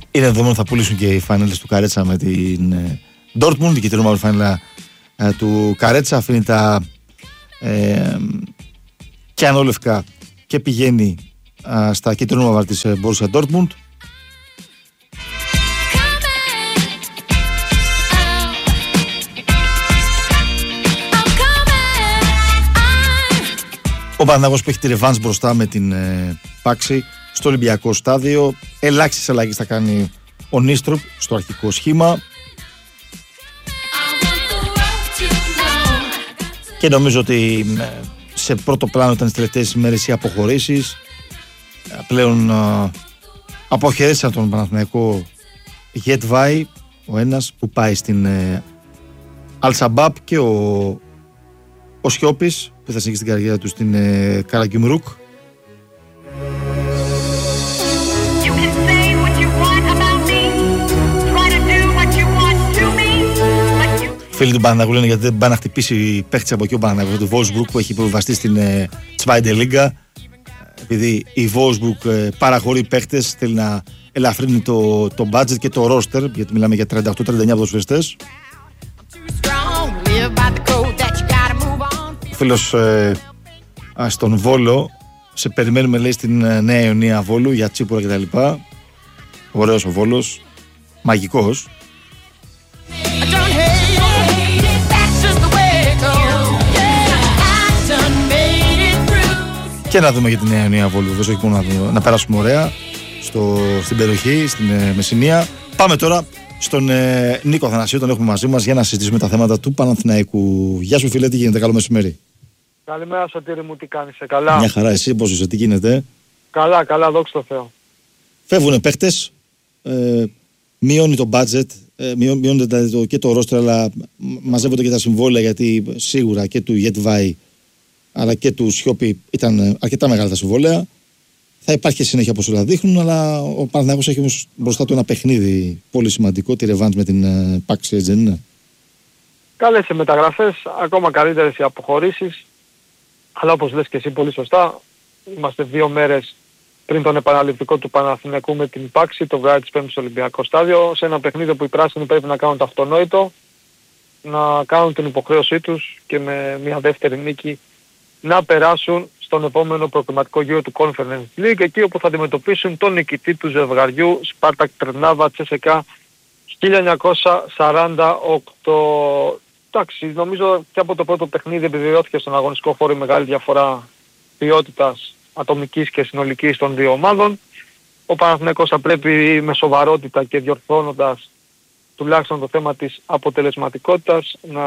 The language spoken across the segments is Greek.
Είναι δεδομένο θα πουλήσουν και οι φάνελες του Καρέτσα με την Dortmund. Η κίτρινη μαύρη φάνελα του Καρέτσα αφήνει τα κιανόλευκα και πηγαίνει στα κίτρινο μαύρα της Borussia Dortmund. Ο Παναθηναϊκός που έχει τη ρεβάνς μπροστά με την Πάξη στο Ολυμπιακό στάδιο. Ελάχιστες αλλαγές θα κάνει ο Νίστροπ στο αρχικό σχήμα. Και νομίζω ότι σε πρώτο πλάνο ήταν στις τελευταίες ημέρες οι αποχωρήσεις. Πλέον αποχαιρέτησαν τον Παναθηναϊκό Γετβάη, ο ένας που πάει στην Αλσαμπάπ, και ο Σιώπης που θα συνεχίσει την καριέρα του στην Καραγκιουμρούκ. Φίλοι του Παναθηναϊκού λένε γιατί δεν πάει να χτυπήσει παίχτης από εκεί ο Παναθηναϊκός, του Wolfsburg που έχει υποβιβαστεί στην Zweite Liga. Επειδή η Wolfsburg παραχωρεί παίχτες, θέλει να ελαφρύνει το budget και το roster, γιατί μιλάμε για 38-39 ποδοσφαιριστές. Ο φίλος στον Βόλο, σε περιμένουμε λέει στην Νέα Ιωνία Βόλου για Τσίπουρα κτλ. Ωραίος ο Βόλος, μαγικός. Και να δούμε για την Νέα Ιωνία Βόλου, βέβαια, όχι μόνο να περάσουμε ωραία στην περιοχή, στην Μεσσηνία. Πάμε τώρα στον Νίκο Αθανασίου, τον έχουμε μαζί μας για να συζητήσουμε τα θέματα του Παναθηναϊκού. Γεια σου φίλε, τι γίνεται, καλό μεσημέρι. Καλημέρα Σωτήρη μου, τι κάνεις, καλά? Μια χαρά, εσύ πώς είσαι, τι γίνεται? Καλά, καλά, δόξα τω Θεώ. Φεύγουνε παίχτες, μειώνει το budget, μειώνεται και το roster, αλλά μαζεύονται και τα συμβόλαια, γιατί σίγουρα και του Γετβάη αλλά και του Σιώπη ήταν αρκετά μεγάλα τα συμβόλαια. Θα υπάρχει συνέχεια όπως όλα δείχνουν, αλλά ο Παναθηναϊκός έχει όμως μπροστά του ένα παιχνίδι πολύ σημαντικό, τη ρεβάνς με την Πάξη, έτσι δεν είναι? Καλές οι μεταγραφές, ακόμα καλύτερες οι αποχωρήσεις, αλλά όπως λες και εσύ πολύ σωστά, είμαστε 2 μέρες πριν τον επαναληπτικό του Παναθηναϊκού με την Πάξη, το βράδυ της Πέμπτης στο Ολυμπιακό στάδιο, σε ένα παιχνίδι που οι πράσινοι πρέπει να κάνουν το αυτονόητο, να κάνουν την υποχρέωσή τους και με μια δεύτερη νίκη να περάσουν στον επόμενο προκριματικό γύρο του Conference League, εκεί όπου θα αντιμετωπίσουν τον νικητή του ζευγαριού Spartak Trnava CSKA 1948. Εντάξει, νομίζω και από το πρώτο παιχνίδι επιβεβαιώθηκε στον αγωνιστικό χώρο η μεγάλη διαφορά ποιότητας ατομικής και συνολικής των δύο ομάδων. Ο Παναθηναϊκός θα πρέπει με σοβαρότητα και διορθώνοντας τουλάχιστον το θέμα της αποτελεσματικότητας να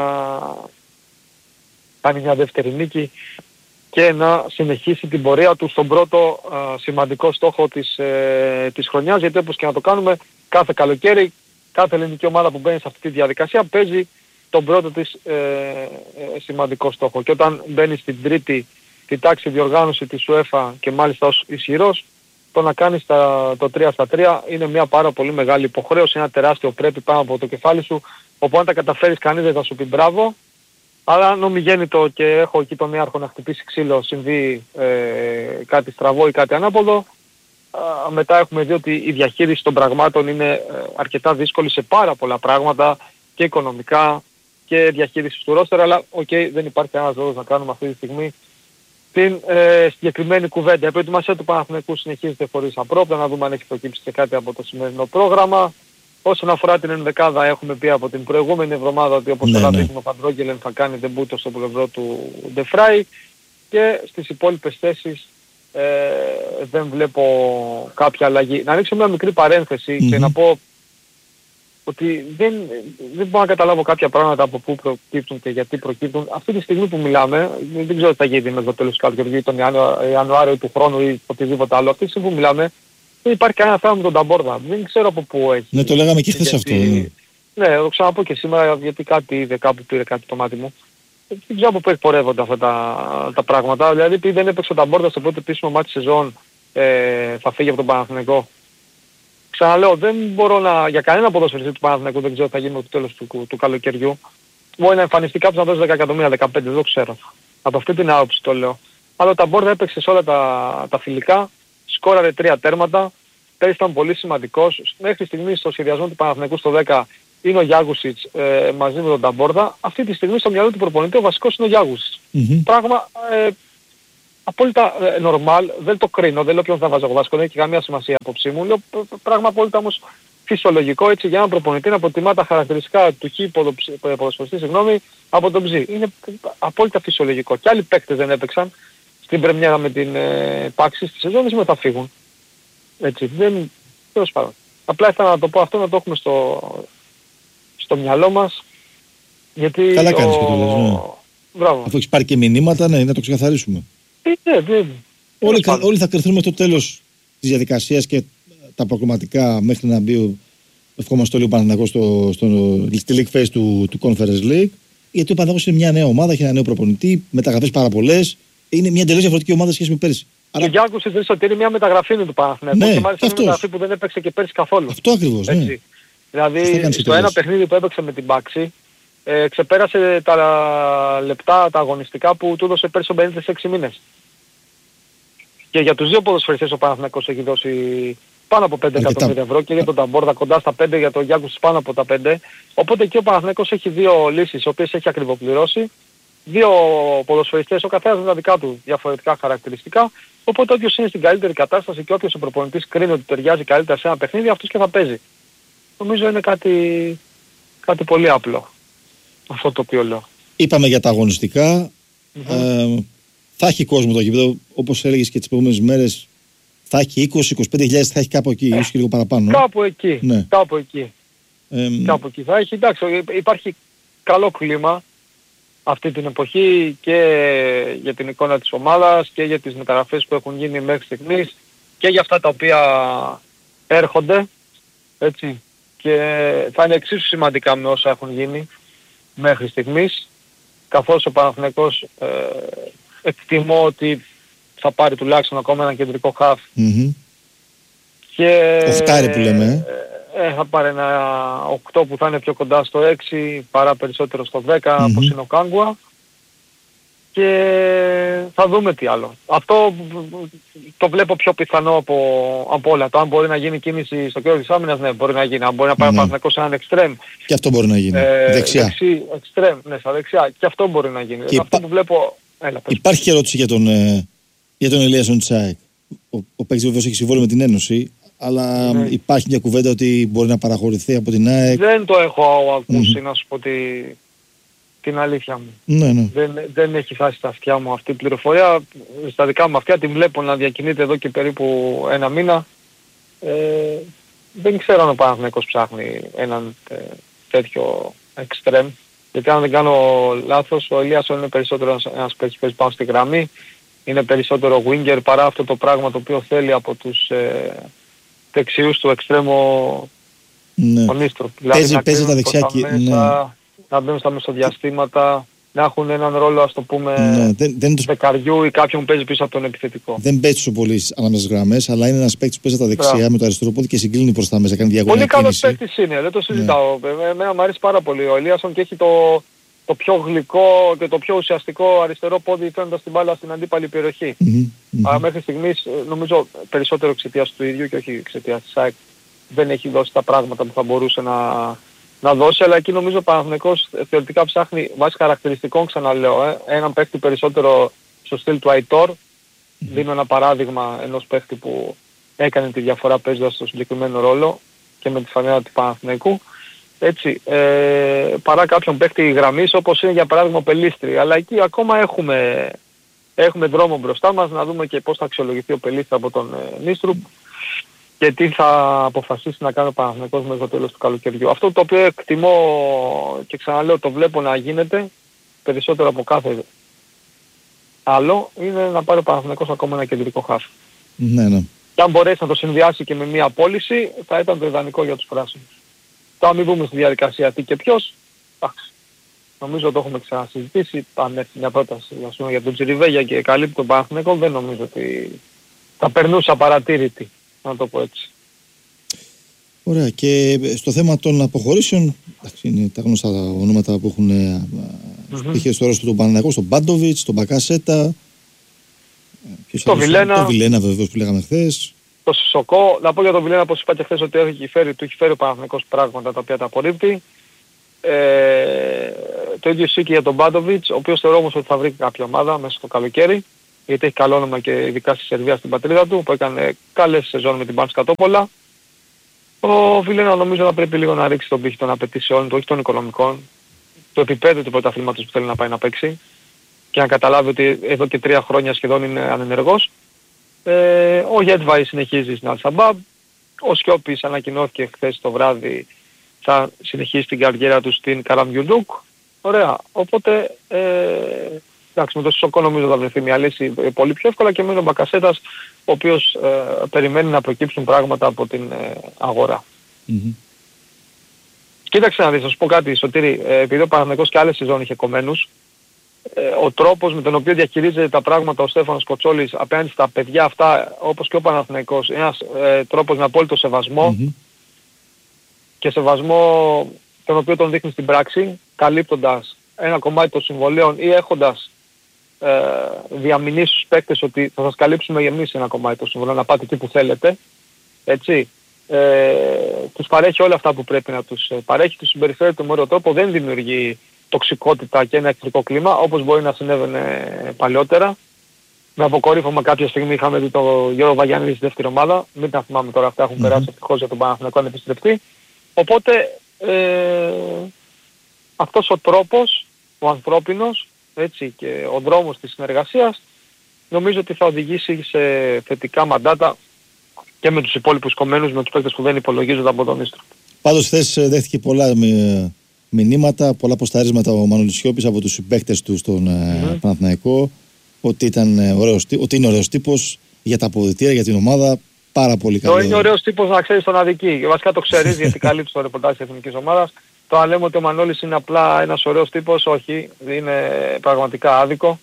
κάνει μια δεύτερη νίκη και να συνεχίσει την πορεία του στον πρώτο σημαντικό στόχο της χρονιάς, γιατί όπως και να το κάνουμε κάθε καλοκαίρι κάθε ελληνική ομάδα που μπαίνει σε αυτή τη διαδικασία παίζει τον πρώτο της σημαντικό στόχο, και όταν μπαίνει στην τρίτη τη τάξη διοργάνωση της UEFA και μάλιστα ως ισχυρός, το να κάνεις το 3-3 είναι μια πάρα πολύ μεγάλη υποχρέωση, ένα τεράστιο πρέπει πάνω από το κεφάλι σου, οπότε αν τα καταφέρεις κανείς δεν θα σου πει μπράβο. Αλλά νομιγέννητο και έχω εκεί τον νέαρχο να χτυπήσει ξύλο, συμβεί κάτι στραβό ή κάτι ανάποδο. Μετά έχουμε δει ότι η διαχείριση των πραγμάτων είναι αρκετά δύσκολη σε πάρα πολλά πράγματα και οικονομικά και διαχείριση του ρόστερ, αλλά δεν υπάρχει κανένας λόγος να κάνουμε αυτή τη στιγμή την συγκεκριμένη κουβέντα. Η προετοιμασία του Παναθηναϊκού συνεχίζεται χωρίς απρόπτα, να δούμε αν έχει προκύψει και κάτι από το σημερινό πρόγραμμα. Όσον αφορά την ενδεκάδα, έχουμε πει από την προηγούμενη εβδομάδα ότι όπως όλα δείχνει ο Παντρόγγελεν θα κάνει ντεμπούτο στο πλευρό του Ντεφράι, και στις υπόλοιπες θέσεις δεν βλέπω κάποια αλλαγή. Να ανοίξω μια μικρή παρένθεση και να πω ότι δεν μπορώ να καταλάβω κάποια πράγματα από πού προκύπτουν και γιατί προκύπτουν. Αυτή τη στιγμή που μιλάμε, δεν ξέρω τι θα γίνει με το τέλος του καλοκαιριού, τον Ιανουάριο του χρόνου ή οτιδήποτε άλλο. Αυτή τη στιγμή που μιλάμε, δεν υπάρχει κανένα θέμα με τον Ταμπόρδα. Δεν ξέρω από πού έχει. Ναι, το λέγαμε και χθες αυτό. Ναι, το ξαναπώ και σήμερα, γιατί κάτι είδε, κάπου πήρε κάτι το μάτι μου. Δεν ξέρω από πού εκπορεύονται αυτά τα πράγματα. Δηλαδή, επειδή δεν έπαιξε ο Ταμπόρδα στο πρώτο επίσημο μάτι σεζόν, θα φύγει από τον Παναθηναϊκό. Ξαναλέω, δεν μπορώ για κανένα ποδοσφαιριστή του Παναθηναϊκού δεν ξέρω τι θα γίνει με το τέλος του καλοκαιριού. Μπορεί να εμφανιστεί κάποιος να δώσει 10 εκατομμύρια, 15, δεν το ξέρω. Από αυτή την άποψη το λέω. Αλλά ο Ταμπόρδα έπαιξε σε όλα τα φιλικά, σκόραρε 3 τέρματα, πέρυσι ήταν πολύ σημαντικός. Μέχρι στιγμής στο σχεδιασμό του Παναθηναϊκού στο 10 είναι ο Γιάγουσιτς μαζί με τον Ταμπόρδα. Αυτή τη στιγμή στο μυαλό του προπονητή ο βασικός είναι ο Γιάγουσιτς. Πράγμα απόλυτα normal, δεν το κρίνω, δεν λέω ποιον θα βάζω εγώ βασικό, δεν έχει καμία σημασία απόψη μου. Λέω πράγμα απόλυτα όμως φυσιολογικό, έτσι, για έναν προπονητή να αποτιμά τα χαρακτηριστικά του χ ποδοσφαιριστή, από τον ψ. Είναι απόλυτα φυσιολογικό. Και άλλοι παίκτες δεν έπαιξαν στην πρεμιέρα με την πάξη στη σεζόν, δεν θα φύγουν. Έτσι, δεν, τέλος πάντων. Απλά ήθελα να το πω αυτό, να το έχουμε στο μυαλό μας. Γιατί καλά κάνεις και το λες, ναι. Μπράβο. Αφού έχεις πάρει και μηνύματα, ναι, να το ξεκαθαρίσουμε. Όλοι θα κρυθούν μέχρι το τέλος της διαδικασίας και τα προκριματικά μέχρι να μπει, ευχόμαστε όλοι ο Παναθηναϊκός στη League Phase του Conference League. Γιατί ο Παναθηναϊκός είναι μια νέα ομάδα, έχει ένα νέο προπονητή, μεταγραφές πάρα πολλές. Είναι μια εντελώς διαφορετική ομάδα σχέση με πέρυσι. Και ο Γιάνκος δεν ότι είναι μια μεταγραφή του Παναθηναϊκού. Ναι, και μάλιστα είναι μια μεταγραφή που δεν έπαιξε και πέρυσι καθόλου. Αυτό ακριβώς. Ναι. Δηλαδή στο ένα παιχνίδι που έπαιξε με την Πάξη, ξεπέρασε τα λεπτά, τα αγωνιστικά που του έδωσε πέρυσι ο Μπενίτες 6 μήνες. Και για τους δύο ποδοσφαιριστές ο Παναθηναϊκός έχει δώσει πάνω από 5 εκατομμύρια ευρώ και για τον Ταμπόρδα κοντά στα 5, για τον Γιάνκους πάνω από τα 5. Οπότε και ο Παναθηναϊκός έχει δύο λύσεις, οι οποίες έχει ακριβοπληρώσει. Δύο ποδοσφαιριστές, ο καθένας με τα δικά του διαφορετικά χαρακτηριστικά. Οπότε όποιος είναι στην καλύτερη κατάσταση και όποιος ο προπονητής κρίνει ότι ταιριάζει καλύτερα σε ένα παιχνίδι, αυτός και θα παίζει. Νομίζω είναι κάτι πολύ απλό αυτό το οποίο λέω. Είπαμε για τα αγωνιστικά. Θα έχει κόσμο το γήπεδο, όπως έλεγες και τις προηγούμενες μέρες. Θα έχει 20-25 θα έχει κάπου εκεί, ίσως και λίγο παραπάνω. Κάπου εκεί. Ναι. Κάπου εκεί. Κάπου εκεί θα έχει. Εντάξει, υπάρχει καλό κλίμα αυτή την εποχή και για την εικόνα της ομάδας και για τις μεταγραφές που έχουν γίνει μέχρι στιγμής και για αυτά τα οποία έρχονται. Έτσι. Και θα είναι εξίσου σημαντικά με όσα έχουν γίνει μέχρι στιγμής. Καθώς ο Παναθηναϊκός εκτιμώ ότι θα πάρει τουλάχιστον ακόμα ένα κεντρικό χαφ. Και οχτάρι που λέμε. Θα πάρει ένα 8 που θα είναι πιο κοντά στο 6 παρά περισσότερο στο 10 όπως είναι ο Κάγκουα. Και θα δούμε τι άλλο. Αυτό το βλέπω πιο πιθανό από όλα. Το αν μπορεί να γίνει κίνηση στο κέντρο της άμυνας, ναι, μπορεί να γίνει. Αν μπορεί να πάει ο Παναθηναϊκός σε έναν εξτρέμ. Και αυτό μπορεί να γίνει. Δεξιά. Εξτρέμ, ναι, στα δεξιά. Και αυτό μπορεί να γίνει. Αυτό που βλέπω. Υπάρχει και ερώτηση για τον Ελίασον Τσάικ. Ο παίκτης βεβαίως έχει συμβόλαιο με την Ένωση. Αλλά υπάρχει μια κουβέντα ότι μπορεί να παραχωρηθεί από την ΑΕΚ. Δεν το έχω ακούσει, να σου πω την αλήθεια μου. Ναι. Δεν έχει φτάσει στα αυτιά μου αυτή η πληροφορία. Στα δικά μου αυτιά την βλέπω να διακινείται εδώ και περίπου ένα μήνα. Δεν ξέρω αν ο Παναθηναϊκός ψάχνει έναν τέτοιο εξτρέμ. Γιατί αν δεν κάνω λάθος, ο Ελίασον είναι περισσότερο ένας παίκτης που πάνω στη γραμμή. Είναι περισσότερο winger παρά αυτό το πράγμα το οποίο θέλει από τους δεξιούς του εξτρέμου ο Νίστροπ. Δηλαδή παίζει τα δεξιά και να μπαίνουν στα μεσοδιαστήματα, να έχουν έναν ρόλο, ας το πούμε, δεκαριού ή κάποιον που παίζει πίσω από τον επιθετικό. Δεν παίζει τόσο πολύ ανάμεσα στις γραμμές, αλλά είναι ένας παίκτης που παίζει τα δεξιά με το αριστερό πόδι και συγκλίνει προς τα μέσα, κάνει διαγωνία. Πολύ καλός παίκτης είναι, δεν το συζητάω. Εμένα μου αρέσει πάρα πολύ ο Ελίασον και έχει το πιο γλυκό και το πιο ουσιαστικό αριστερό πόδι φέρνοντας την μπάλα στην αντίπαλη περιοχή. Αλλά μέχρι στιγμής νομίζω περισσότερο εξαιτίας του ίδιου και όχι εξαιτίας της ΑΕΚ δεν έχει δώσει τα πράγματα που θα μπορούσε να δώσει, αλλά εκεί νομίζω ο Παναθηναϊκός θεωρητικά ψάχνει βάσει χαρακτηριστικών, ξαναλέω, έναν παίκτη περισσότερο στο στυλ του Αϊτόρ. Δίνω ένα παράδειγμα ενός παίκτη που έκανε τη διαφορά παίζοντας στο συγκεκριμένο ρόλο και με τη φανέλα του Παναθηναϊκού. Έτσι, παρά κάποιον παίκτη γραμμής όπως είναι για παράδειγμα ο Πελίστρη. Αλλά εκεί ακόμα έχουμε δρόμο μπροστά μας να δούμε και πώς θα αξιολογηθεί ο Πελίστρη από τον Νίστρουπ και τι θα αποφασίσει να κάνει ο Παναθηναϊκός μέχρι το τέλος του καλοκαιριού. Αυτό το οποίο εκτιμώ και ξαναλέω το βλέπω να γίνεται περισσότερο από κάθε άλλο είναι να πάρει ο Παναθηναϊκός ακόμα ένα κεντρικό χάφ. Ναι. Και αν μπορέσει να το συνδυάσει και με μια πώληση θα ήταν το ιδανικό για τους πράσινους. Τώρα μην μπούμε στη διαδικασία τι και ποιος. Νομίζω το έχουμε ξανασυζητήσει. Αν έρθει μια πρόταση για τον Τσιριβέγια και καλύπτει τον Παναθηναϊκό, δεν νομίζω ότι θα περνούσε απαρατήρητη, να το πω έτσι. Ωραία. Και στο θέμα των αποχωρήσεων, είναι τα γνωστά ονόματα που έχουν είχε στο ρόλο του Παναθηναϊκού, στον Μπάντοβιτς, τον Μπακασέτα, το Βιλένα. Το Βιλένα βεβαίως που λέγαμε χθες. Το Σισοκό, να πω για τον Βιλένα, όπως είπα και χθες, ότι του έχει φέρει ο Παναθηναϊκός πράγματα τα οποία τα απορρίπτει. Το ίδιο ισχύει και για τον Μπάντοβιτς, ο οποίος θεωρώ όμως ότι θα βρει κάποια ομάδα μέσα στο καλοκαίρι, γιατί έχει καλό όνομα και ειδικά στη Σερβία, στην πατρίδα του, που έκανε καλές σεζόν με την Μπάνσκα Τόπολα. Ο Βιλένα νομίζω να πρέπει λίγο να ρίξει τον πύχη των απαιτήσεων του, όχι των οικονομικών, του επίπεδου του πρωταθλήματος που θέλει να πάει να παίξει και να καταλάβει ότι εδώ και 3 χρόνια σχεδόν είναι ανενεργός. Ο Γετβάη συνεχίζει στην Αλσαμπάμπ, ο Σιώπης ανακοινώθηκε χθες το βράδυ, θα συνεχίσει την καριέρα του στην Καραμιουντούκ. Ωραία, οπότε εντάξει, με το Σισοκό νομίζω θα βρεθεί μια λύση πολύ πιο εύκολα και με τον Μπακασέτας, ο οποίος περιμένει να προκύψουν πράγματα από την αγορά. Κοίταξε να δεις, θα σου πω κάτι, Σωτήρη, επειδή ο Παναθηναϊκός και άλλες σεζόν είχε κομμένους, ο τρόπος με τον οποίο διαχειρίζεται τα πράγματα ο Στέφανος Κοτσόλης απέναντι στα παιδιά αυτά, όπως και ο Παναθηναϊκός, ένας τρόπος με απόλυτο σεβασμό και σεβασμό τον οποίο τον δείχνει στην πράξη, καλύπτοντας ένα κομμάτι των συμβολέων ή έχοντας διαμηνήσει στους παίκτες ότι θα σας καλύψουμε εμείς ένα κομμάτι των συμβολέων, να πάτε εκεί που θέλετε, έτσι. Τους παρέχει όλα αυτά που πρέπει να τους παρέχει, τους συμπεριφέρεται με ωραίο τρόπο, δεν δημιουργεί τοξικότητα και ένα εχθρικό κλίμα, όπως μπορεί να συνέβαινε παλιότερα. Με αποκορύφωμα κάποια στιγμή είχαμε δει τον Γιώργο Βαγιανίδη στη δεύτερη ομάδα, μην τα θυμάμαι τώρα, αυτά έχουν περάσει ευτυχώς για τον Παναθηναϊκό αν επιστρεφτεί. Οπότε αυτός ο τρόπος, ο ανθρώπινος, έτσι, και ο δρόμος της συνεργασίας, νομίζω ότι θα οδηγήσει σε θετικά μαντάτα και με τους υπόλοιπους κομμένους, με τους παίκτες που δεν υπολογίζονται από τον Ίστρο. Πάντως χθες δέχτηκε πολλά μηνύματα, πολλά ποσταρίσματα ο Μανώλης Σιώπης από τους συμπαίκτες του στον Παναθηναϊκό, ότι είναι ωραίος τύπος για τα αποδυτήρια, για την ομάδα, πάρα πολύ καλό. Είναι ωραίος τύπος να ξέρεις τον αδική, βασικά το ξέρεις γιατί καλύπτει το ρεπορτάζ της εθνικής ομάδας. Το αν λέμε ότι ο Μανώλης είναι απλά ένας ωραίος τύπος, όχι, είναι πραγματικά άδικο.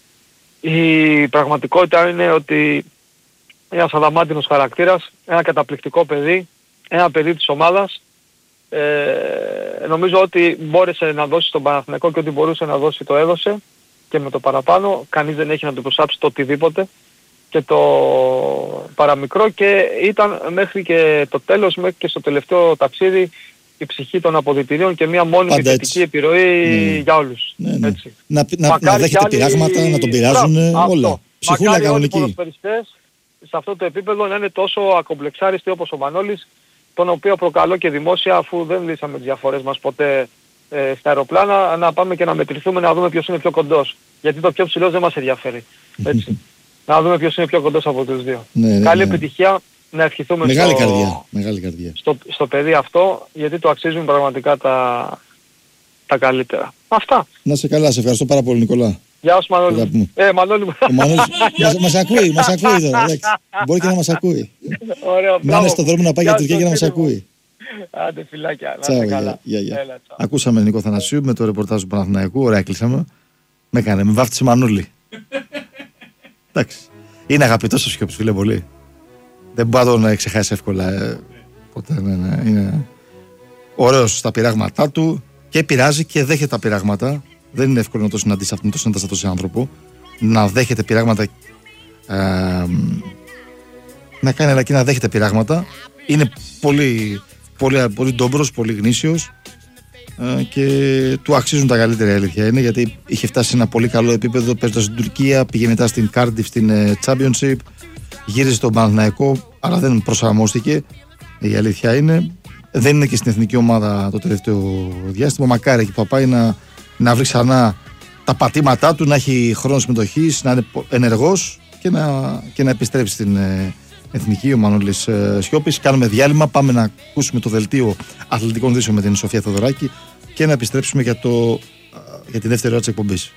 Η πραγματικότητα είναι ότι ένας αδαμάντινος χαρακτήρας, ένα καταπληκτικό παιδί, ένα παιδί της ομάδας. Νομίζω ότι μπόρεσε να δώσει στον Παναθηναϊκό και ό,τι μπορούσε να δώσει το έδωσε και με το παραπάνω. Κανείς δεν έχει να του προσάψει το οτιδήποτε και το παραμικρό, και ήταν μέχρι και το τέλος, μέχρι και στο τελευταίο ταξίδι, η ψυχή των αποδυτηρίων και μια μόνιμη θετική επιρροή για όλους. Έτσι. Να δέχεται πειράγματα, να τον πειράζουν όλα. Ψυχούλα κανονική. Όλοι οι ποδοσφαιριστές σε αυτό το επίπεδο να είναι τόσο ακομπλεξάριστοι όπως ο Μανώλης, τον οποίο προκαλώ και δημόσια, αφού δεν λύσαμε τις διαφορές μας ποτέ στα αεροπλάνα, να πάμε και να μετρηθούμε, να δούμε ποιος είναι πιο κοντός. Γιατί το πιο ψηλός δεν μας ενδιαφέρει. Έτσι. Να δούμε ποιος είναι πιο κοντός από τους δύο. Καλή επιτυχία, να ευχηθούμε μεγάλη καρδιά. Στο παιδί αυτό, γιατί το αξίζουν πραγματικά τα καλύτερα. Αυτά. Να σε καλά, σε ευχαριστώ πάρα πολύ, Νικόλα. Γεια σου, Μανώλη. Μανώλη μου. Μας ακούει τώρα. Μπορεί και να μας ακούει. Να είναι στον δρόμο να πάει για Τουρκία και να μας ακούει. Άντε φιλάκια. Να είστε καλά. Ακούσαμε Νικό Θανασίου με το ρεπορτάζ του Παναθηναϊκού. Ωραία, κλείσαμε. Με βάφτισε Μανούλη. Εντάξει. Είναι αγαπητός ο Σιώπης, φίλε, πολύ. Δεν μπορεί να τον ξεχάσει εύκολα. Είναι ωραίος στα πειράγματά του και πειράζει και δέχεται τα πειράγματα. Δεν είναι εύκολο να το συναντήσει αυτόν τον σύνταστατο άνθρωπο. Να δέχεται πειράγματα. Να κάνει αλλά και να δέχεται πειράγματα. Είναι πολύ ντόμπρος, πολύ γνήσιος και του αξίζουν τα καλύτερα, η αλήθεια είναι, γιατί είχε φτάσει σε ένα πολύ καλό επίπεδο παίζοντας στην Τουρκία, πήγε μετά στην Cardiff στην Championship, γύρισε στον Παναθηναϊκό, αλλά δεν προσαρμόστηκε, η αλήθεια είναι. Δεν είναι και στην εθνική ομάδα το τελευταίο διάστημα. Μακάρι εκεί που πάει να βρει ξανά τα πατήματά του, να έχει χρόνο συμμετοχής, να είναι ενεργός και να επιστρέψει στην εθνική, ο Μανώλης Σιώπης. Κάνουμε διάλειμμα, πάμε να ακούσουμε το δελτίο αθλητικών ειδήσεων με την Σοφία Θεοδωράκη και να επιστρέψουμε για τη δεύτερη ώρα της εκπομπής.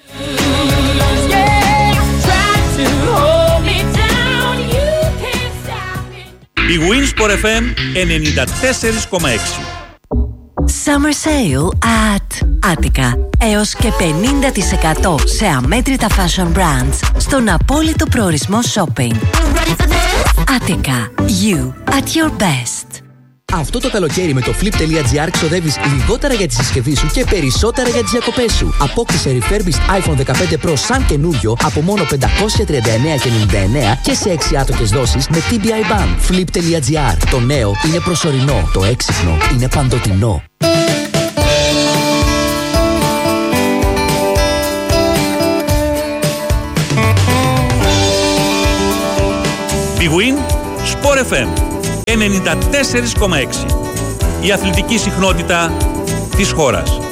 Η Winsport FM 94,6. Summer Sale at Attica. Έως και 50% σε αμέτρητα fashion brands στον απόλυτο προορισμό shopping. Attica. You at your best. Αυτό το καλοκαίρι με το Flip.gr ξοδεύεις λιγότερα για τη συσκευή σου και περισσότερα για τις διακοπές σου. Απόκτησε refurbished iPhone 15 Pro σαν καινούριο από μόνο 539,99 και σε 6 άτοκες δόσεις με TBI Ban. Flip.gr. Το νέο είναι προσωρινό. Το έξυπνο είναι παντοτινό. Big Win Sport FM 94,6. Η αθλητική συχνότητα της χώρας.